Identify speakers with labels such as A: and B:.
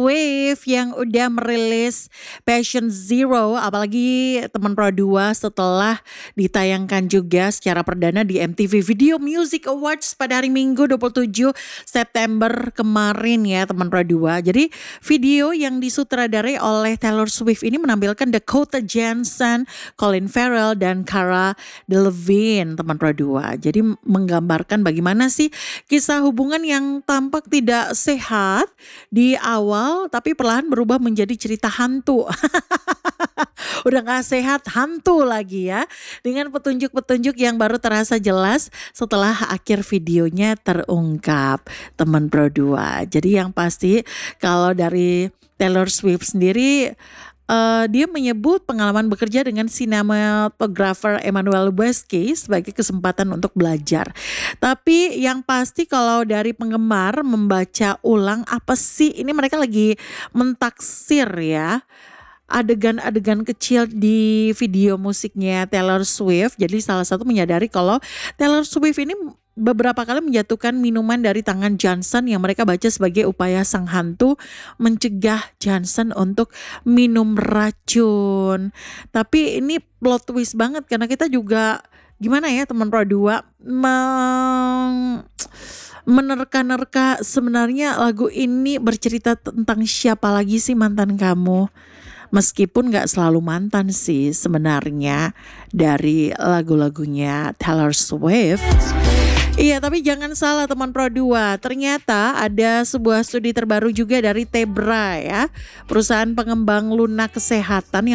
A: Swift yang udah merilis Passion Zero, apalagi teman Pro 2 setelah ditayangkan juga secara perdana di MTV Video Music Awards pada hari Minggu 27 September kemarin ya teman Pro 2. Jadi video yang disutradarai oleh Taylor Swift ini menampilkan Dakota Johnson, Colin Farrell dan Cara Delevingne teman Pro 2. Jadi menggambarkan bagaimana sih kisah hubungan yang tampak tidak sehat di awal tapi perlahan berubah menjadi cerita hantu. Udah gak sehat, hantu lagi ya. Dengan petunjuk-petunjuk yang baru terasa jelas setelah akhir videonya terungkap teman Pro 2. Jadi yang pasti kalau dari Taylor Swift sendiri, dia menyebut pengalaman bekerja dengan sinematografer Emmanuel Lubezki sebagai kesempatan untuk belajar. Tapi yang pasti kalau dari penggemar membaca ulang apa sih, ini mereka lagi mentaksir ya adegan-adegan kecil di video musiknya Taylor Swift. Jadi salah satu menyadari kalau Taylor Swift ini beberapa kali menjatuhkan minuman dari tangan Johnson yang mereka baca sebagai upaya sang hantu mencegah Johnson untuk minum racun. Tapi ini plot twist banget karena kita juga gimana ya teman Pro 2 menerka-nerka sebenarnya lagu ini bercerita tentang siapa lagi sih mantan kamu. Meskipun gak selalu mantan sih sebenarnya dari lagu-lagunya Taylor Swift. Iya, tapi jangan salah teman Pro 2. Ternyata ada sebuah studi terbaru juga dari Tebra ya, perusahaan pengembang lunak kesehatan